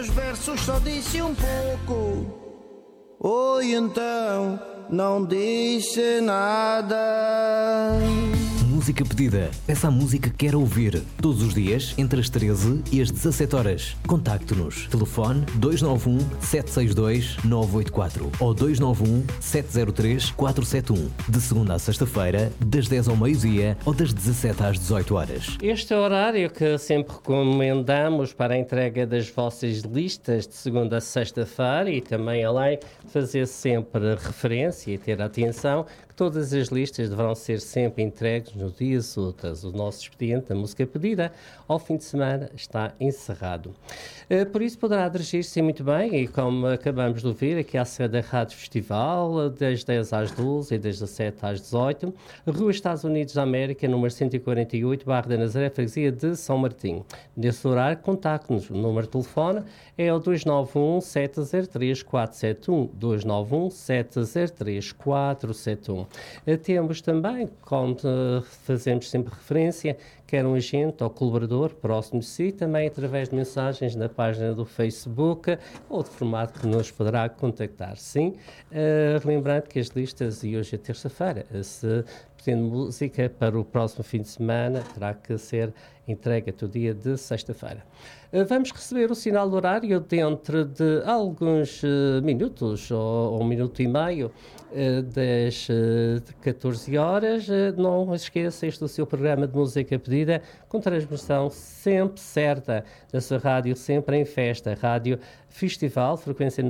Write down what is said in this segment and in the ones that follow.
dos versos só disse um pouco. Oi, então, não disse nada. Música pedida. Peça a música que quer ouvir. Todos os dias, entre as 13 e as 17 horas. Contacte-nos. Telefone 291-762-984 ou 291-703-471. De segunda à sexta-feira, das 10 ao meio-dia ou das 17 às 18 horas. Este é o horário que sempre recomendamos para a entrega das vossas listas de segunda a sexta-feira e também, além de fazer sempre referência e ter atenção, que todas as listas deverão ser sempre entregues nos dias úteis. O nosso expediente, a música pedida, ao fim de semana está encerrado. Por isso poderá dirigir-se muito bem e, como acabamos de ouvir, aqui à sede da Rádio Festival, das 10 às 12 e das 17 às 18, Rua Estados Unidos da América, número 148, Bairro da Nazaré, freguesia de São Martinho. Nesse horário, contacte-nos. O número de telefone é o 291-703-471, 291-703-471. Temos também, como fazemos sempre referência, quer um agente ou colaborador próximo de si, também através de mensagens na página do Facebook ou de formato que nos poderá contactar. Sim, lembrando que as listas, e hoje é terça-feira, se pretende música para o próximo fim de semana, terá que ser entregue até o dia de sexta-feira. Vamos receber o sinal do horário dentro de alguns minutos, ou um minuto e meio, das 14 horas. Não esqueça, este é o seu programa de música pedida, com transmissão sempre certa da sua rádio, sempre em festa. Rádio Festival, frequência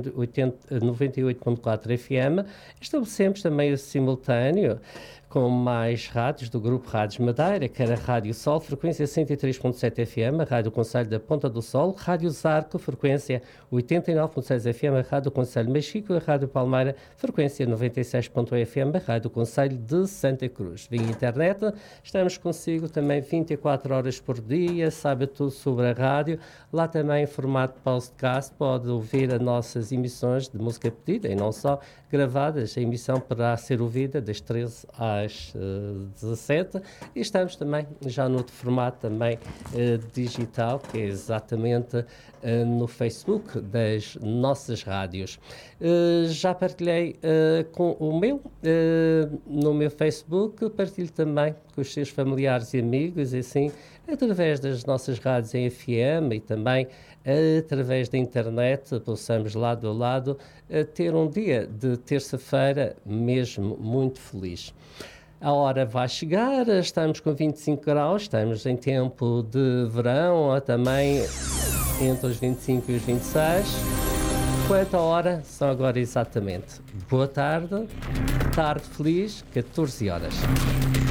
98.4 FM. Estabelecemos também o simultâneo com mais rádios do Grupo Rádios Madeira, que era a Rádio Sol, frequência 103.7 FM, a Rádio Conselho da Ponta do Sol, Rádio Zarco, frequência 89.6 FM, a Rádio Conselho Mexico, a Rádio Palmeira, frequência 96.1 FM, a Rádio Conselho de Santa Cruz. Via internet, estamos consigo também 24 horas por dia, sabe tudo sobre a rádio. Lá também em formato podcast pode ouvir as nossas emissões de música pedida e não só gravadas. A emissão poderá ser ouvida das 13 às 17 e estamos também já no outro formato também digital, que é exatamente no Facebook das nossas rádios. Já partilhei com o meu no meu Facebook, partilho também com os seus familiares e amigos, e assim através das nossas rádios em FM e também através da internet possamos lado a lado ter um dia de terça-feira mesmo muito feliz. A hora vai chegar, estamos com 25 graus, estamos em tempo de verão, também entre os 25 e os 26. Quanto à hora, são agora exatamente boa tarde, tarde feliz, 14 horas.